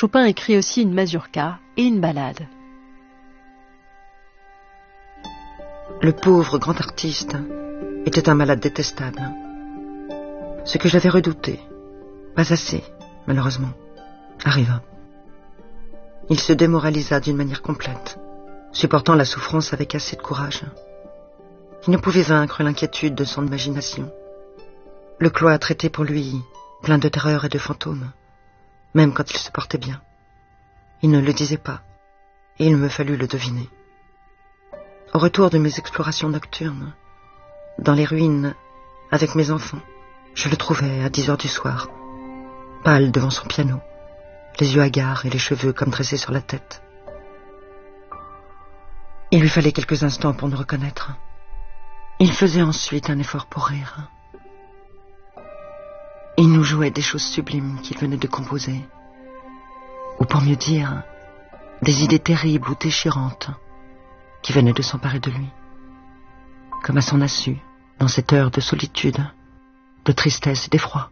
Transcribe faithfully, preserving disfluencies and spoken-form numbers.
Chopin écrit aussi une mazurka et une ballade. Le pauvre grand artiste était un malade détestable. Ce que j'avais redouté, pas assez, malheureusement, arriva. Il se démoralisa d'une manière complète, supportant la souffrance avec assez de courage. Il ne pouvait vaincre l'inquiétude de son imagination. Le cloître était pour lui plein de terreur et de fantômes, même quand il se portait bien. Il ne le disait pas, et il me fallut le deviner. Au retour de mes explorations nocturnes, dans les ruines, avec mes enfants, je le trouvais à dix heures du soir, pâle devant son piano, les yeux hagards et les cheveux comme dressés sur la tête. Il lui fallait quelques instants pour nous reconnaître. Il faisait ensuite un effort pour rire. Il nous jouait des choses sublimes qu'il venait de composer, ou pour mieux dire, des idées terribles ou déchirantes qui venaient de s'emparer de lui, comme à son insu, dans cette heure de solitude, de tristesse et d'effroi.